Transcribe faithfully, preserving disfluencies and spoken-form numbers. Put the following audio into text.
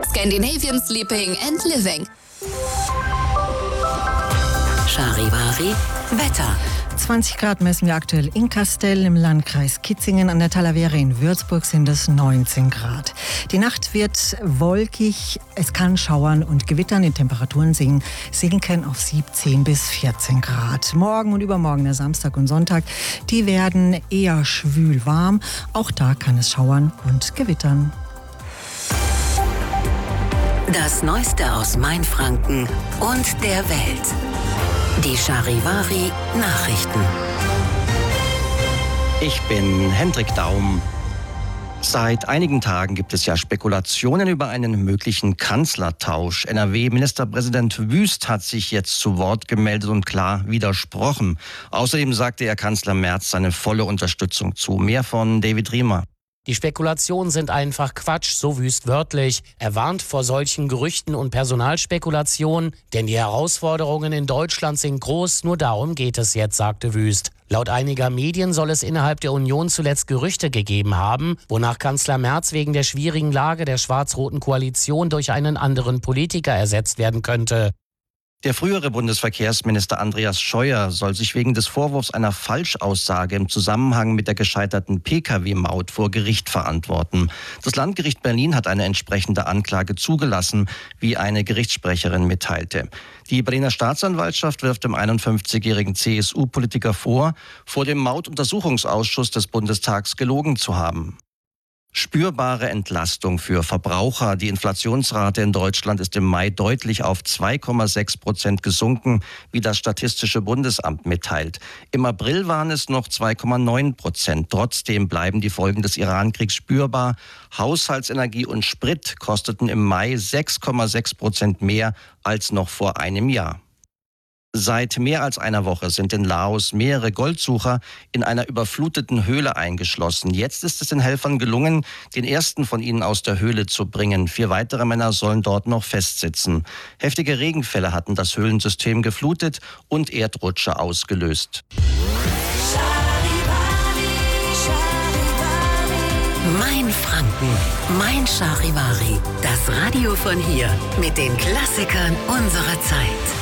Scandinavian Sleeping and Living. Charivari Wetter. zwanzig Grad messen wir aktuell in Kastel im Landkreis Kitzingen. An der Talavera in Würzburg sind es neunzehn Grad. Die Nacht wird wolkig, es kann schauern und gewittern. Die Temperaturen sinken auf siebzehn bis vierzehn Grad. Morgen und übermorgen, der Samstag und Sonntag, die werden eher schwül warm. Auch da kann es schauern und gewittern. Das Neueste aus Mainfranken und der Welt. Die Charivari Nachrichten. Ich bin Hendrik Daum. Seit einigen Tagen gibt es ja Spekulationen über einen möglichen Kanzlertausch. N R W-Ministerpräsident Wüst hat sich jetzt zu Wort gemeldet und klar widersprochen. Außerdem sagte er Kanzler Merz seine volle Unterstützung zu. Mehr von David Riemer. Die Spekulationen sind einfach Quatsch, so Wüst wörtlich. Er warnt vor solchen Gerüchten und Personalspekulationen, denn die Herausforderungen in Deutschland sind groß, nur darum geht es jetzt, sagte Wüst. Laut einiger Medien soll es innerhalb der Union zuletzt Gerüchte gegeben haben, wonach Kanzler Merz wegen der schwierigen Lage der schwarz-roten Koalition durch einen anderen Politiker ersetzt werden könnte. Der frühere Bundesverkehrsminister Andreas Scheuer soll sich wegen des Vorwurfs einer Falschaussage im Zusammenhang mit der gescheiterten Pkw Maut vor Gericht verantworten. Das Landgericht Berlin hat eine entsprechende Anklage zugelassen, wie eine Gerichtssprecherin mitteilte. Die Berliner Staatsanwaltschaft wirft dem einundfünfzigjährigen C S U-Politiker vor, vor dem Mautuntersuchungsausschuss des Bundestags gelogen zu haben. Spürbare Entlastung für Verbraucher. Die Inflationsrate in Deutschland ist im Mai deutlich auf zwei Komma sechs Prozent gesunken, wie das Statistische Bundesamt mitteilt. Im April waren es noch zwei Komma neun Prozent. Trotzdem bleiben die Folgen des Iran-Kriegs spürbar. Haushaltsenergie und Sprit kosteten im Mai sechs Komma sechs Prozent mehr als noch vor einem Jahr. Seit mehr als einer Woche sind in Laos mehrere Goldsucher in einer überfluteten Höhle eingeschlossen. Jetzt ist es den Helfern gelungen, den ersten von ihnen aus der Höhle zu bringen. Vier weitere Männer sollen dort noch festsitzen. Heftige Regenfälle hatten das Höhlensystem geflutet und Erdrutsche ausgelöst. Mainfranken, mein Charivari. Das Radio von hier mit den Klassikern unserer Zeit.